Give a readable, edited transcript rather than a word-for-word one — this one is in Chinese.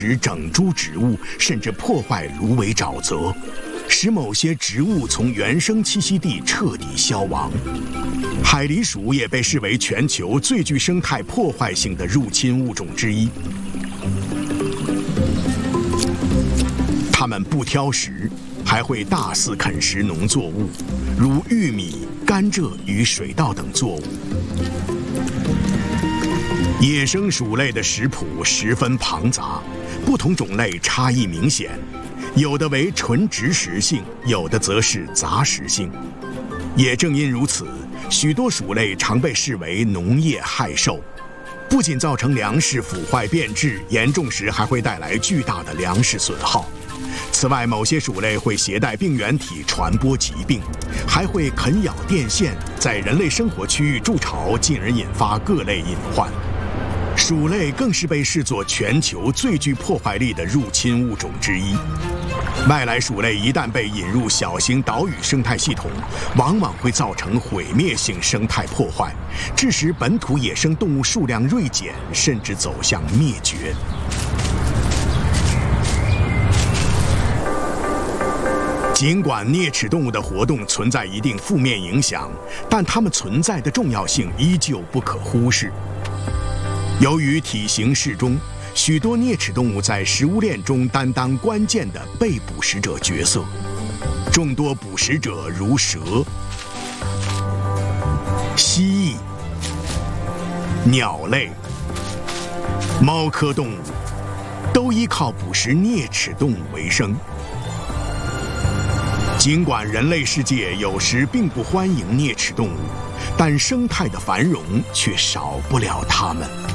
整株植物，甚至破坏芦苇沼泽，使某些植物从原生栖息地彻底消亡。海狸鼠也被视为全球最具生态破坏性的入侵物种之一。它们不挑食，还会大肆啃食农作物，如玉米、甘蔗与水稻等作物。野生鼠类的食谱十分庞杂，不同种类差异明显，有的为纯植食性，有的则是杂食性。也正因如此，许多鼠类常被视为农业害兽，不仅造成粮食腐坏变质，严重时还会带来巨大的粮食损耗。此外，某些鼠类会携带病原体传播疾病，还会啃咬电线，在人类生活区域筑巢，进而引发各类隐患。鼠类更是被视作全球最具破坏力的入侵物种之一。外来鼠类一旦被引入小型岛屿生态系统，往往会造成毁灭性生态破坏，致使本土野生动物数量锐减，甚至走向灭绝。尽管啮齿动物的活动存在一定负面影响，但它们存在的重要性依旧不可忽视。由于体型适中，许多啮齿动物在食物链中担当关键的被捕食者角色。众多捕食者如蛇、蜥蜴、鸟类、猫科动物，都依靠捕食啮齿动物为生。尽管人类世界有时并不欢迎啮齿动物，但生态的繁荣却少不了它们。